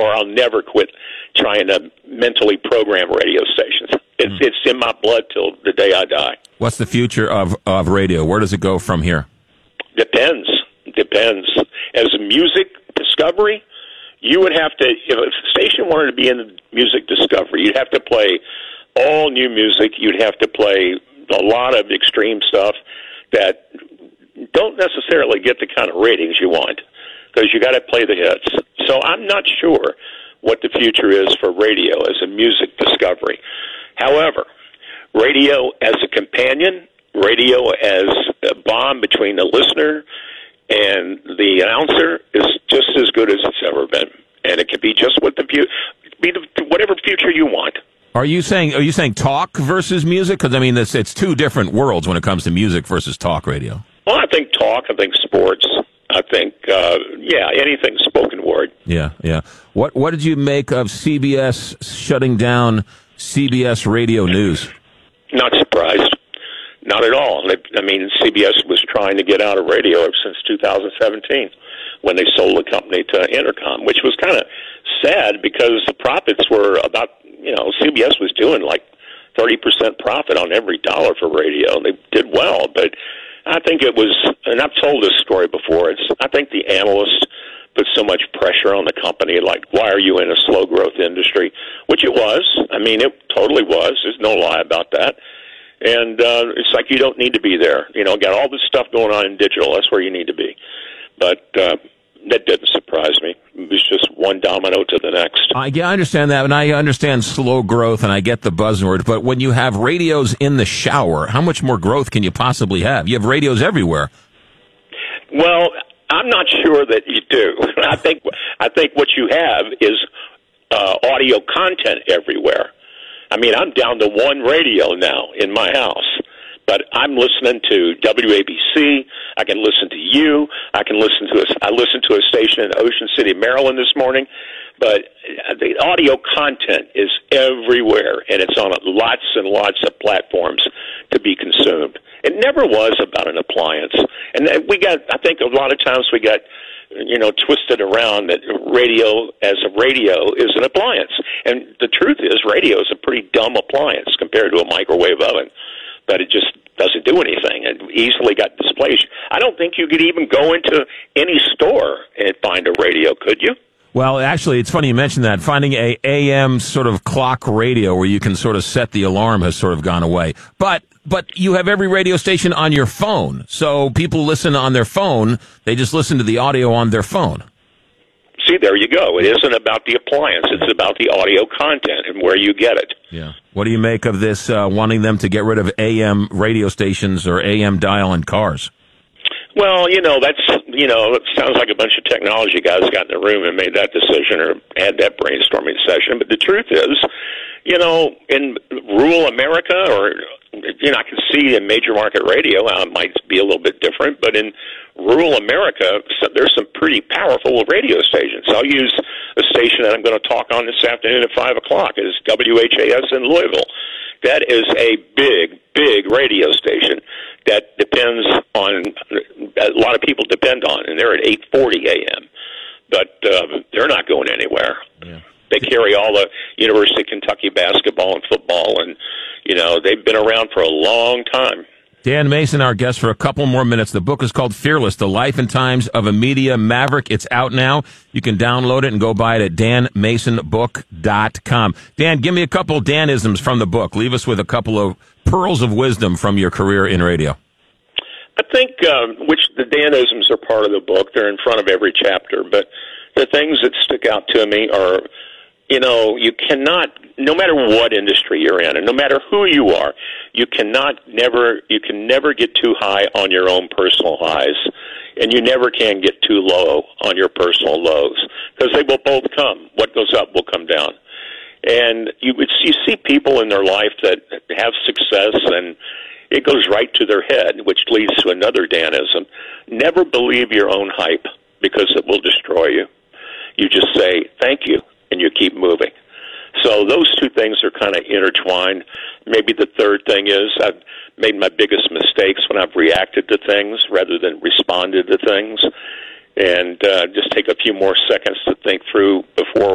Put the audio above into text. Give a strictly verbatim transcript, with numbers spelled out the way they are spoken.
or I'll never quit trying to mentally program radio stations. It's, mm. it's in my blood till the day I die. What's the future of, of radio? Where does it go from here? Depends. Depends. As a music discovery, you would have to, if a station wanted to be in music discovery, you'd have to play all new music. You'd have to play a lot of extreme stuff that don't necessarily get the kind of ratings you want, because you got to play the hits. So I'm not sure what the future is for radio as a music discovery. However, radio as a companion, radio as a bond between the listener and the announcer is just as good as it's ever been, and it can be just what the fu- be the, whatever future you want. Are you saying are you saying talk versus music? Because I mean, it's it's two different worlds when it comes to music versus talk radio. Well, I think talk. I think sports. I think uh, yeah, anything spoken word. Yeah, yeah. What what did you make of C B S shutting down C B S Radio News? Not surprised. Not at all. I mean, C B S was trying to get out of radio ever since two thousand seventeen when they sold the company to Intercom, which was kind of sad because the profits were about, you know, C B S was doing like thirty percent profit on every dollar for radio. They did well, but I think it was, and I've told this story before, it's, I think the analysts put so much pressure on the company, like, why are you in a slow-growth industry? Which it was. I mean, it totally was. There's no lie about that. And uh, it's like you don't need to be there. You know, got all this stuff going on in digital. That's where you need to be. But uh, that didn't surprise me. It was just one domino to the next. I, yeah, I understand that, and I understand slow growth, and I get the buzzword. But when you have radios in the shower, how much more growth can you possibly have? You have radios everywhere. Well, I'm not sure that you do. I think I think what you have is uh, audio content everywhere. I mean, I'm down to one radio now in my house, but I'm listening to W A B C. I can listen to you. I can listen to a, I listened to a station in Ocean City, Maryland this morning. But the audio content is everywhere, and it's on lots and lots of platforms to be consumed. It never was about an appliance. And we got, I think a lot of times we got, you know, twisted around that radio as a radio is an appliance. And the truth is radio is a pretty dumb appliance compared to a microwave oven. But it just doesn't do anything. It easily got displaced. I don't think you could even go into any store and find a radio, could you? Well, actually, it's funny you mentioned that. Finding a A M sort of clock radio where you can sort of set the alarm has sort of gone away. But but you have every radio station on your phone. So people listen on their phone. They just listen to the audio on their phone. See, there you go. It isn't about the appliance. It's about the audio content and where you get it. Yeah. What do you make of this, uh, wanting them to get rid of A M radio stations or A M dial in cars? Well, you know, that's, you know, it sounds like a bunch of technology guys got in the room and made that decision or had that brainstorming session. But the truth is, you know, in rural America, or, you know, I can see in major market radio how it might be a little bit different, but in rural America, so there's some pretty powerful radio stations. I'll use a station that I'm going to talk on this afternoon at five o'clock. It is W H A S in Louisville. That is a big, big radio station that depends on, a lot of people depend on, and they're at eight forty a.m. But uh, they're not going anywhere. Yeah. They carry all the University of Kentucky basketball and football, and, you know, they've been around for a long time. Dan Mason, our guest for a couple more minutes. The book is called Fearless, The Life and Times of a Media Maverick. It's out now. You can download it and go buy it at dan mason book dot com. Dan, give me a couple Danisms from the book. Leave us with a couple of pearls of wisdom from your career in radio. I think uh, which the Danisms are part of the book. They're in front of every chapter. But the things that stick out to me are, you know, you cannot, no matter what industry you're in, and no matter who you are, you cannot never, you can never get too high on your own personal highs, and you never can get too low on your personal lows, because they will both come. What goes up will come down. And you you see people in their life that have success, and it goes right to their head, which leads to another Danism. Never believe your own hype, because it will destroy you. You just say, thank you, and you keep moving. So those two things are kind of intertwined. Maybe the third thing is I've made my biggest mistakes when I've reacted to things rather than responded to things. And uh, just take a few more seconds to think through before